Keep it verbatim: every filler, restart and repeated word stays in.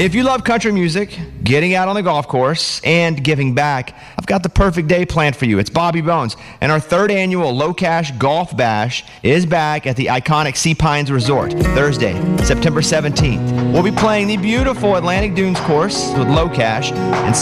If you love country music, getting out on the golf course, and giving back, I've got the perfect day planned for you. It's Bobby Bones, and our third annual Low Cash Golf Bash is back at the iconic Sea Pines Resort, Thursday, September seventeenth. We'll be playing the beautiful Atlantic Dunes course with Low Cash and